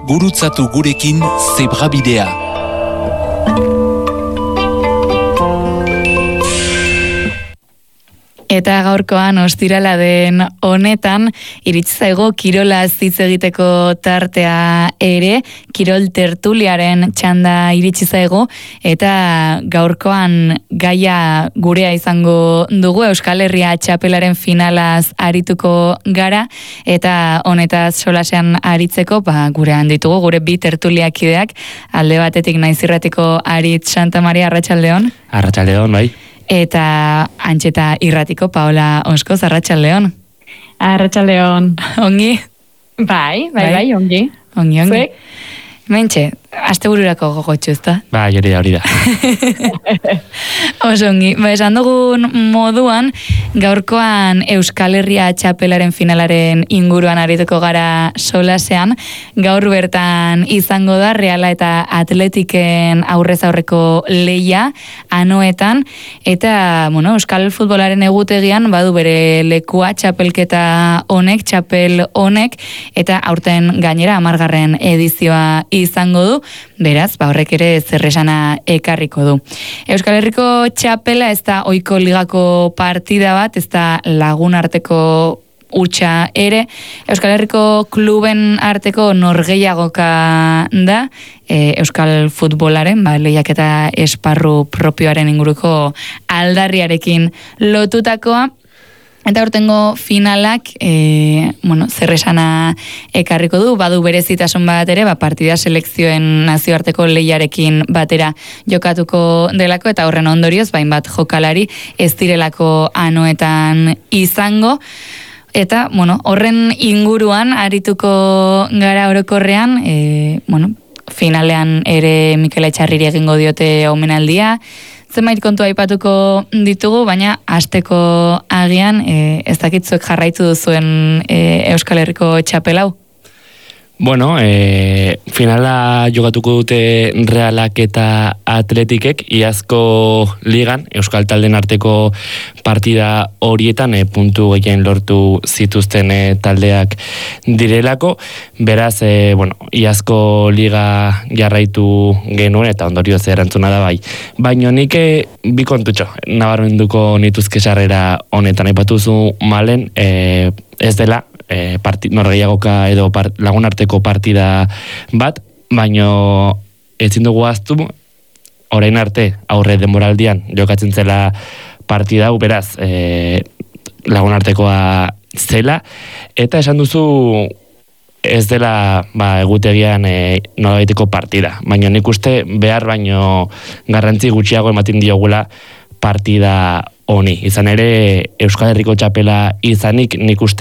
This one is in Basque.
gurutzatu gurekin zebrabidea. Eta gaurkoan ostirala den honetan, iritsi zaigu kirolaz hitz egiteko tartea ere, kirol tertuliaren txanda iritsi zaigu, eta gaurkoan gaia gurea izango dugu, Euskal Herria txapelaren finalaz arituko gara, eta honetaz solasean aritzeko, gurean ditugu, gure bi tertuliakideak, alde batetik Naizirratiko Aritz Santa Maria, arratsaldeon. Arratsaldeon, bai. Eta Antxeta Irratiko Paola Oskoz, arratsaldeon. Arratsaldeon. Ongi? Bai, ongi. Ongi. Zuek? Mentxe, astebururako gogotxu, ezta? Ba, hori da. Oso ongi. Esan dugun moduan, gaurkoan Euskal Herria txapelaren finalaren inguruan arituko gara solasean. Gaur bertan izango da Reala eta Atletiken aurrez aurreko lehia Anoetan. Eta, Euskal futbolaren egutegian badu bere lekua txapelketa honek, txapel honek, eta aurten gainera 10. edizioa izango du, beraz, horrek ere zerresana ekarriko du. Euskal Herriko txapela ez da ohiko ligako partida bat, ez da lagun arteko hutsa ere, Euskal Herriko kluben arteko norgehiagoka da, Euskal futbolaren, lehiaketa esparru propioaren inguruko aldarriarekin lotutakoa. Eta urtengo finalak, zerresana ekarriko du, badu berezitasun bat ere, partida selekzioen nazioarteko lehiarekin batera jokatuko delako, eta horren ondorioz, bat jokalari ez direlako Anoetan izango. Eta, horren inguruan arituko gara orokorrean, finalean ere Mikel Etxarriri egingo diote omenaldia, zenbait kontu aipatuko ditugu, baina hasteko agian ez dakitzuek jarraitu duzuen Euskal Herriko txapelau? Bueno, finala jokatuko dute Realak eta Atletikek, iazko ligan, Euskal talden arteko partida horietan puntu gehien lortu zituzten taldeak direlako, beraz, iazko liga jarraitu genuen, eta ondorioz erantzuna da bai. Baina nik bi kontutxo, nabarmenduko nituzke sarrera honetan, aipatuzu Malen, ez dela, norgehiagoka edo lagun arteko partida bat, baino ezin dugu ahaztu orain arte aurre denboraldian jokatzen zela partida hau, beraz lagun artekoa zela, eta esan duzu ez dela egutegian nolabaiteko partida, baina nik uste behar baino garrantzi gutxiago ematen diogula partida honi. Izan ere Euskal Herriko txapela izanik nik uste